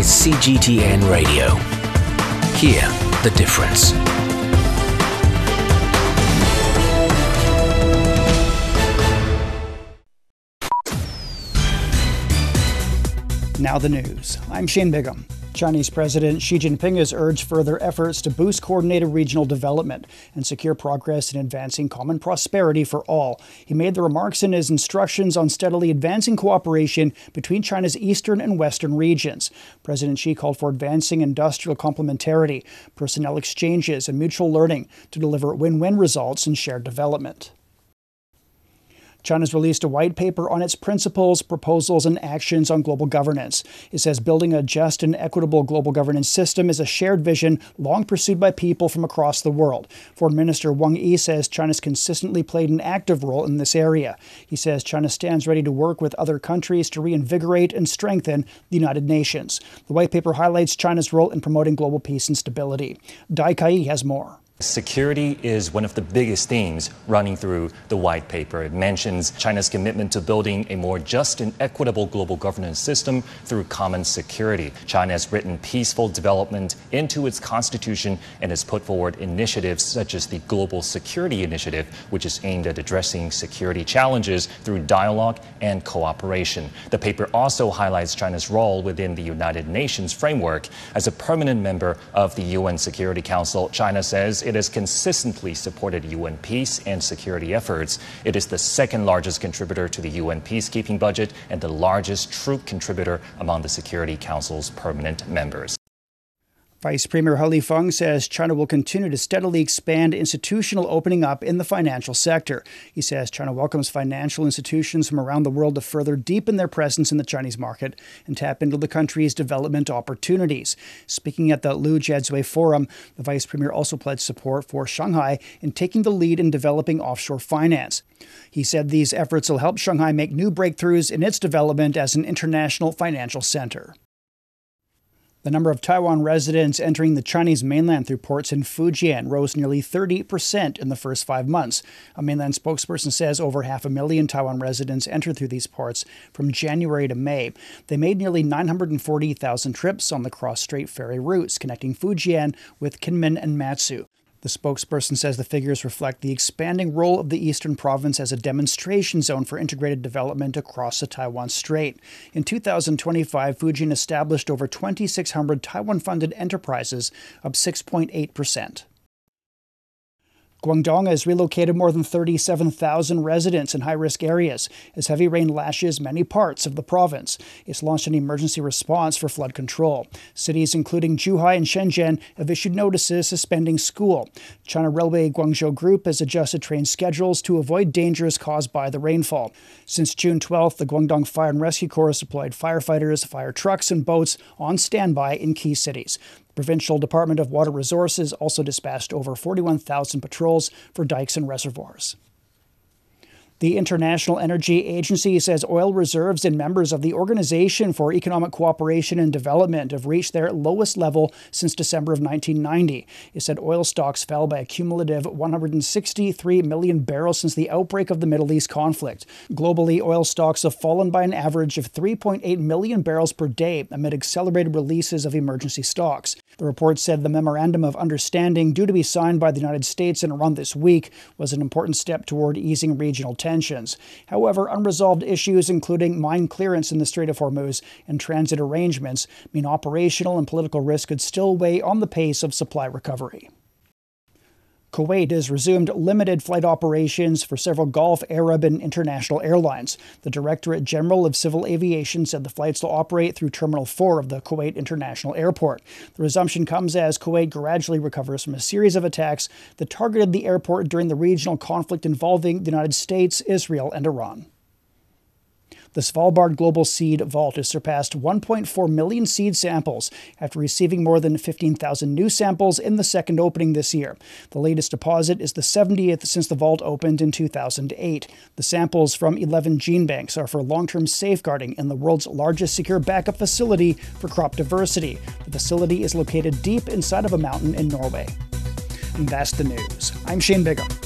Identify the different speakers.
Speaker 1: CGTN Radio. Hear the difference.
Speaker 2: Now the news. I'm Shane Bigham. Chinese President Xi Jinping has urged further efforts to boost coordinated regional development and secure progress in advancing common prosperity for all. He made the remarks in his instructions on steadily advancing cooperation between China's eastern and western regions. President Xi called for advancing industrial complementarity, personnel exchanges, and mutual learning to deliver win-win results in shared development. China's released a white paper on its principles, proposals, and actions on global governance. It says building a just and equitable global governance system is a shared vision long pursued by people from across the world. Foreign Minister Wang Yi says China's consistently played an active role in this area. He says China stands ready to work with other countries to reinvigorate and strengthen the United Nations. The white paper highlights China's role in promoting global peace and stability. Dai Kai has more.
Speaker 3: Security is one of the biggest themes running through the white paper. It mentions China's commitment to building a more just and equitable global governance system through common security. China has written peaceful development into its constitution and has put forward initiatives such as the Global Security Initiative, which is aimed at addressing security challenges through dialogue and cooperation. The paper also highlights China's role within the United Nations framework. As a permanent member of the UN Security Council, China says it has consistently supported UN peace and security efforts. It is the second largest contributor to the UN peacekeeping budget and the largest troop contributor among the Security Council's permanent members.
Speaker 2: Vice Premier He Lifeng says China will continue to steadily expand institutional opening up in the financial sector. He says China welcomes financial institutions from around the world to further deepen their presence in the Chinese market and tap into the country's development opportunities. Speaking at the Lu Jiazui Forum, the Vice Premier also pledged support for Shanghai in taking the lead in developing offshore finance. He said these efforts will help Shanghai make new breakthroughs in its development as an international financial center. The number of Taiwan residents entering the Chinese mainland through ports in Fujian rose nearly 30% in the first 5 months. A mainland spokesperson says over 500,000 Taiwan residents entered through these ports from January to May. They made nearly 940,000 trips on the cross-strait ferry routes connecting Fujian with Kinmen and Matsu. The spokesperson says the figures reflect the expanding role of the eastern province as a demonstration zone for integrated development across the Taiwan Strait. In 2025, Fujian established over 2,600 Taiwan-funded enterprises, up 6.8%. Guangdong has relocated more than 37,000 residents in high-risk areas as heavy rain lashes many parts of the province. It's launched an emergency response for flood control. Cities including Zhuhai and Shenzhen have issued notices suspending school. China Railway Guangzhou Group has adjusted train schedules to avoid dangers caused by the rainfall. Since June 12th, the Guangdong Fire and Rescue Corps has deployed firefighters, fire trucks, and boats on standby in key cities. The Provincial Department of Water Resources also dispatched over 41,000 patrols for dikes and reservoirs. The International Energy Agency says oil reserves and members of the Organization for Economic Cooperation and Development have reached their lowest level since December of 1990. It said oil stocks fell by a cumulative 163 million barrels since the outbreak of the Middle East conflict. Globally, oil stocks have fallen by an average of 3.8 million barrels per day amid accelerated releases of emergency stocks. The report said the Memorandum of Understanding, due to be signed by the United States and Iran this week, was an important step toward easing regional tensions. However, unresolved issues including mine clearance in the Strait of Hormuz and transit arrangements mean operational and political risk could still weigh on the pace of supply recovery. Kuwait has resumed limited flight operations for several Gulf, Arab, and international airlines. The Directorate General of Civil Aviation said the flights will operate through Terminal 4 of the Kuwait International Airport. The resumption comes as Kuwait gradually recovers from a series of attacks that targeted the airport during the regional conflict involving the United States, Israel, and Iran. The Svalbard Global Seed Vault has surpassed 1.4 million seed samples after receiving more than 15,000 new samples in the second opening this year. The latest deposit is the 70th since the vault opened in 2008. The samples from 11 gene banks are for long-term safeguarding in the world's largest secure backup facility for crop diversity. The facility is located deep inside of a mountain in Norway. And that's the news. I'm Shane Bigham.